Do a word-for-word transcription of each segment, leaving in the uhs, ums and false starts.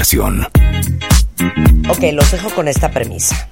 Integración. Ok, los dejo con esta premisa.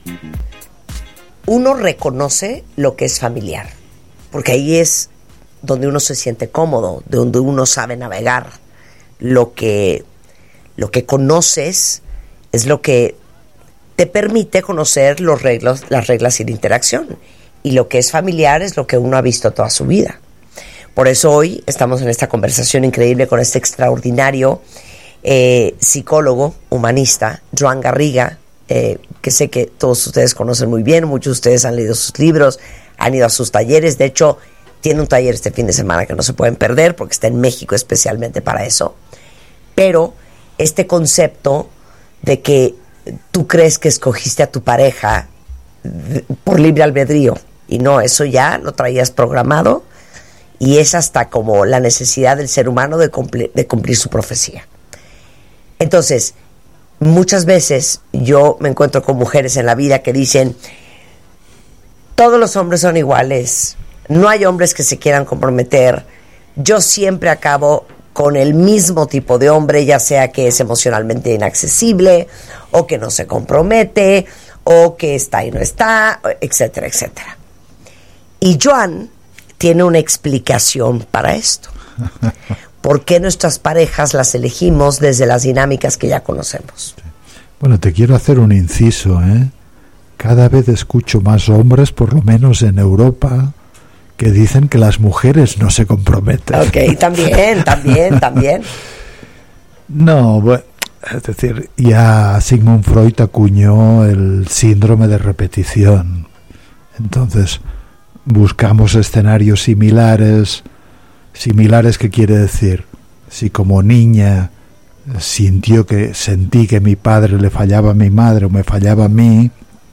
Uno reconoce lo que es familiar, porque ahí es donde uno se siente cómodo, donde uno sabe navegar. Lo que, lo que conoces es lo que te permite conocer los reglos, las reglas y la interacción. Y lo que es familiar es lo que uno ha visto toda su vida. Por eso hoy estamos en esta conversación increíble con este extraordinario eh, psicólogo, humanista, Joan Garriga, eh, que sé que todos ustedes conocen muy bien, muchos de ustedes han leído sus libros, han ido a sus talleres. De hecho, tiene un taller este fin de semana que no se pueden perder porque está en México especialmente para eso. Pero este concepto de que tú crees que escogiste a tu pareja por libre albedrío, y no, eso ya lo traías programado, y es hasta como la necesidad del ser humano de cumplir, de cumplir su profecía. Entonces, muchas veces yo me encuentro con mujeres en la vida que dicen: todos los hombres son iguales, no hay hombres que se quieran comprometer, yo siempre acabo con el mismo tipo de hombre, ya sea que es emocionalmente inaccesible, o que no se compromete, o que está y no está, etcétera, etcétera. Y Joan tiene una explicación para esto. ¿Por qué nuestras parejas las elegimos desde las dinámicas que ya conocemos? Bueno, te quiero hacer un inciso, ¿eh? Cada vez escucho más hombres, por lo menos en Europa, que dicen que las mujeres no se comprometen. Ok, también, también, también. No, bueno, es decir, ya Sigmund Freud acuñó el síndrome de repetición. Entonces, buscamos escenarios similares. Similares, ¿qué quiere decir? Si como niña sintió que sentí que mi padre le fallaba a mi madre o me fallaba a mí,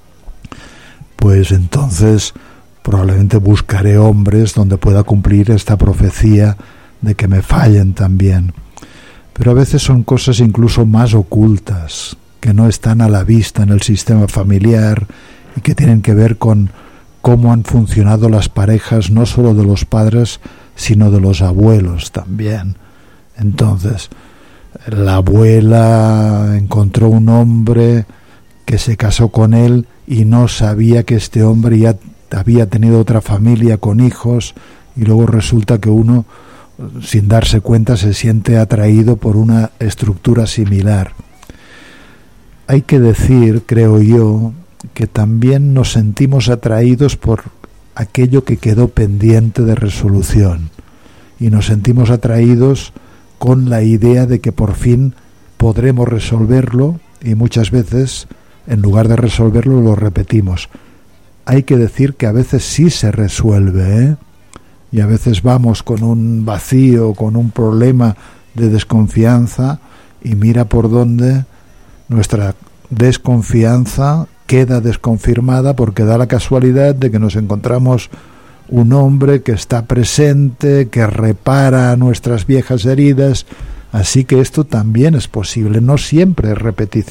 pues entonces probablemente buscaré hombres donde pueda cumplir esta profecía de que me fallen también. Pero a veces son cosas incluso más ocultas, que no están a la vista en el sistema familiar y que tienen que ver con cómo han funcionado las parejas, no solo de los padres, sino de los abuelos también. Entonces, la abuela encontró un hombre que se casó con él y no sabía que este hombre ya había tenido otra familia con hijos, y luego resulta que uno, sin darse cuenta, se siente atraído por una estructura similar. Hay que decir, creo yo, que también nos sentimos atraídos por aquello que quedó pendiente de resolución, y nos sentimos atraídos con la idea de que por fin podremos resolverlo, y muchas veces, en lugar de resolverlo, lo repetimos. Hay que decir que a veces sí se resuelve, ¿eh? Y a veces vamos con un vacío, con un problema de desconfianza, y mira por dónde nuestra desconfianza queda desconfirmada, porque da la casualidad de que nos encontramos un hombre que está presente, que repara nuestras viejas heridas. Así que esto también es posible, no siempre es repetición.